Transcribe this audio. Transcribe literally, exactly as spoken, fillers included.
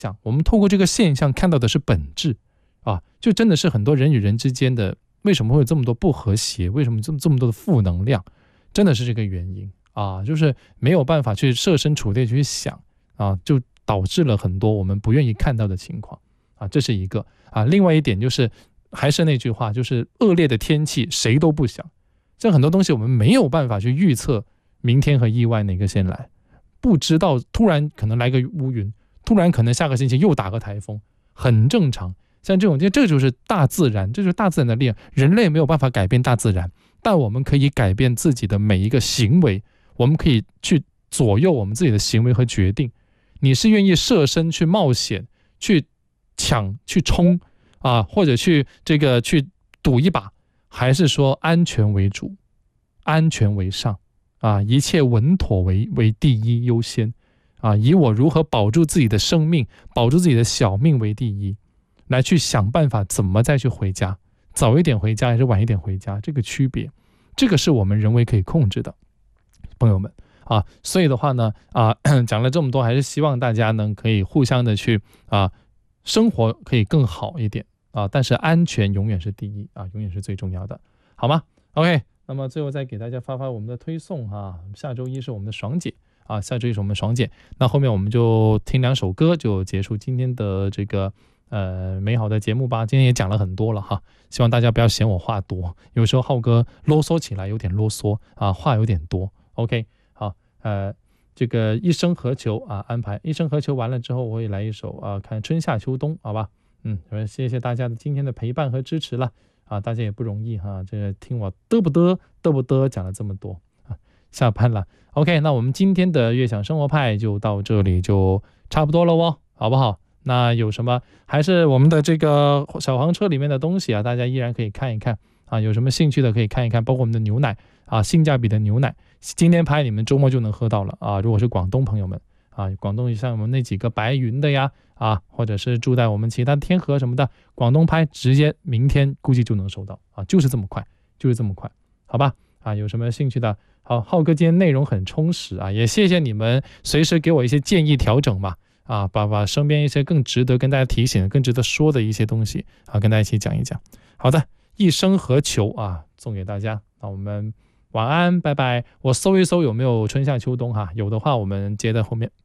象，我们透过这个现象看到的是本质啊，就真的是很多人与人之间的为什么会有这么多不和谐，为什么这么这么多的负能量，真的是这个原因啊，就是没有办法去设身处地去想啊，就导致了很多我们不愿意看到的情况啊，这是一个啊。另外一点就是还是那句话，就是恶劣的天气谁都不想，这很多东西我们没有办法去预测明天和意外哪个先来，不知道突然可能来个乌云，突然可能下个星期又打个台风，很正常。像这种，这就是大自然，这就是大自然的力量。人类没有办法改变大自然，但我们可以改变自己的每一个行为，我们可以去左右我们自己的行为和决定。你是愿意设身去冒险，去抢、去冲啊，或者去这个去赌一把，还是说安全为主，安全为上啊，一切稳妥为为第一优先啊，以我如何保住自己的生命，保住自己的小命为第一。来去想办法怎么再去回家，早一点回家还是晚一点回家，这个区别，这个是我们人为可以控制的，朋友们啊。所以的话呢啊，讲了这么多，还是希望大家呢可以互相的去啊，生活可以更好一点啊，但是安全永远是第一啊，永远是最重要的，好吗 ？OK， 那么最后再给大家发发我们的推送啊，下周一是我们的爽姐啊，下周一是我们的爽姐，那后面我们就听两首歌就结束今天的这个。呃，美好的节目吧，今天也讲了很多了哈，希望大家不要嫌我话多，有时候浩哥啰嗦起来有点啰嗦啊，话有点多。OK， 好，呃，这个一生何求啊，安排一生何求完了之后，我也来一首啊，看春夏秋冬，好吧，嗯，谢谢大家的今天的陪伴和支持了啊，大家也不容易哈，这个听我嘚不嘚嘚不嘚讲了这么多啊，下班了。OK， 那我们今天的悦享生活派就到这里就差不多了哦，好不好？那有什么还是我们的这个小黄车里面的东西啊，大家依然可以看一看啊，有什么兴趣的可以看一看，包括我们的牛奶啊，性价比的牛奶，今天拍你们周末就能喝到了啊。如果是广东朋友们啊，广东像我们那几个白云的呀啊，或者是住在我们其他天河什么的，广东拍直接明天估计就能收到啊，就是这么快，就是这么快，好吧？啊，有什么兴趣的，好，浩哥今天内容很充实啊，也谢谢你们随时给我一些建议调整嘛。啊，把把身边一些更值得跟大家提醒、更值得说的一些东西啊，跟大家一起讲一讲。好的，一生何求啊，送给大家。那我们晚安，拜拜。我搜一搜有没有春夏秋冬哈，有的话我们接在后面。